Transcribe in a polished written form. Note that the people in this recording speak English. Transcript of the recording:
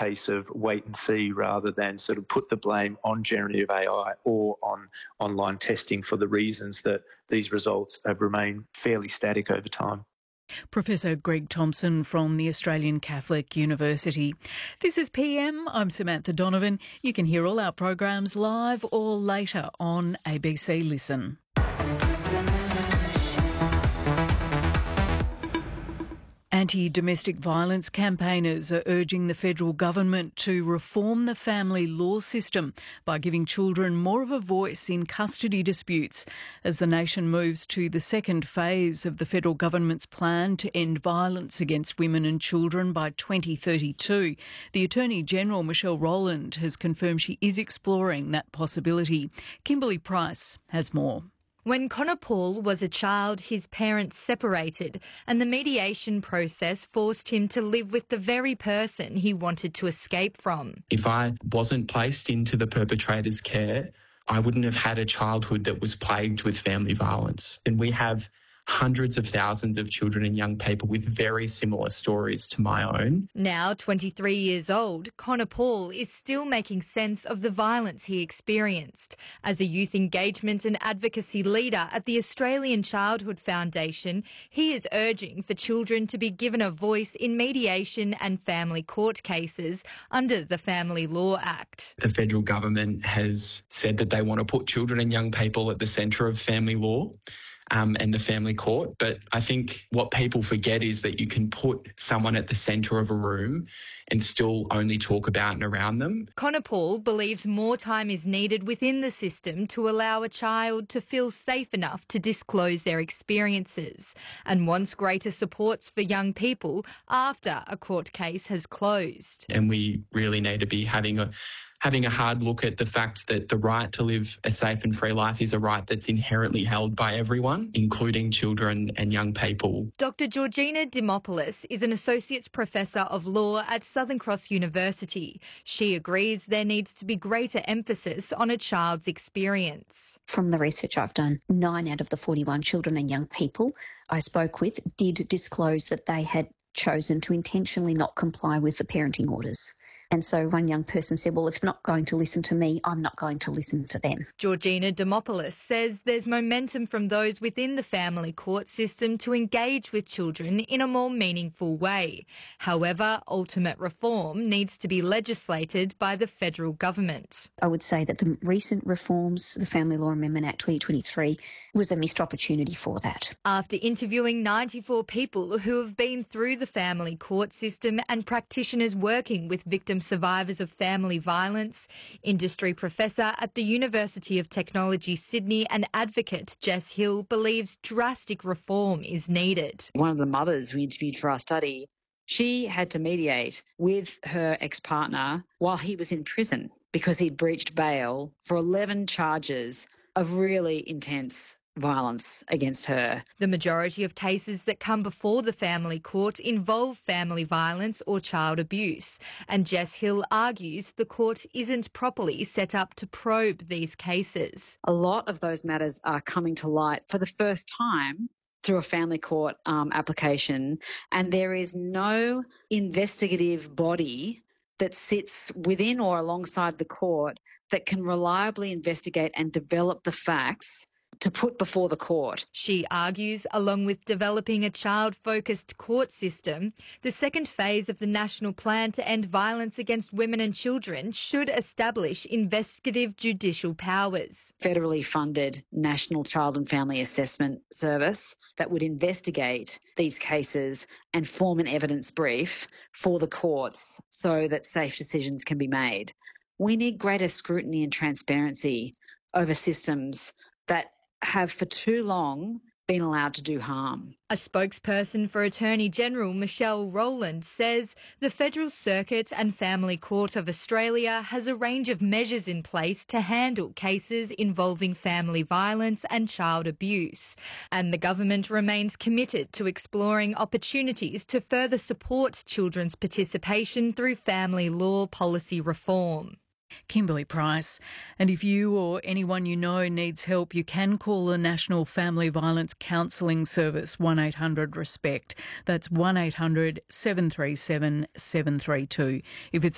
case of wait and see rather than sort of put the blame on generative AI or on online testing for the reasons that these results have remained fairly static over time. Professor Greg Thompson from the Australian Catholic University. This is PM. I'm Samantha Donovan. You can hear all our programs live or later on ABC Listen. Anti-domestic violence campaigners are urging the federal government to reform the family law system by giving children more of a voice in custody disputes as the nation moves to the second phase of the federal government's plan to end violence against women and children by 2032. The Attorney-General, Michelle Rowland, has confirmed she is exploring that possibility. Kimberly Price has more. When Connor Paul was a child, his parents separated, and the mediation process forced him to live with the very person he wanted to escape from. If I wasn't placed into the perpetrator's care, I wouldn't have had a childhood that was plagued with family violence. And we have hundreds of thousands of children and young people with very similar stories to my own. Now 23 years old, Connor Paul is still making sense of the violence he experienced. As a youth engagement and advocacy leader at the Australian Childhood Foundation, he is urging for children to be given a voice in mediation and family court cases under the Family Law Act. The federal government has said that they want to put children and young people at the centre of family law. And the family court. But I think what people forget is that you can put someone at the centre of a room and still only talk about and around them. Connor Paul believes more time is needed within the system to allow a child to feel safe enough to disclose their experiences and wants greater supports for young people after a court case has closed. And we really need to be having a hard look at the fact that the right to live a safe and free life is a right that's inherently held by everyone, including children and young people. Dr. Georgina Dimopoulos is an Associate Professor of Law at Southern Cross University. She agrees there needs to be greater emphasis on a child's experience. From the research I've done, 9 out of the 41 children and young people I spoke with did disclose that they had chosen to intentionally not comply with the parenting orders. And so one young person said, well, if they're not going to listen to me, I'm not going to listen to them. Georgina Dimopoulos says there's momentum from those within the family court system to engage with children in a more meaningful way. However, ultimate reform needs to be legislated by the federal government. I would say that the recent reforms, the Family Law Amendment Act 2023, was a missed opportunity for that. After interviewing 94 people who have been through the family court system and practitioners working with victims survivors of family violence, industry professor at the University of Technology Sydney and advocate Jess Hill believes drastic reform is needed. One of the mothers we interviewed for our study, she had to mediate with her ex-partner while he was in prison because he'd breached bail for 11 charges of really intense violence against her. The majority of cases that come before the family court involve family violence or child abuse, and Jess Hill argues the court isn't properly set up to probe these cases. A lot of those matters are coming to light for the first time through a family court application, and there is no investigative body that sits within or alongside the court that can reliably investigate and develop the facts to put before the court. She argues, along with developing a child-focused court system, the second phase of the national plan to end violence against women and children should establish investigative judicial powers. Federally funded National Child and Family Assessment Service that would investigate these cases and form an evidence brief for the courts so that safe decisions can be made. We need greater scrutiny and transparency over systems that have for too long been allowed to do harm. A spokesperson for Attorney-General Michelle Rowland says the Federal Circuit and Family Court of Australia has a range of measures in place to handle cases involving family violence and child abuse, and the government remains committed to exploring opportunities to further support children's participation through family law policy reform. Kimberly Price. And if you or anyone you know needs help, you can call the National Family Violence Counselling Service, 1800 RESPECT. That's 1800 737 732. If it's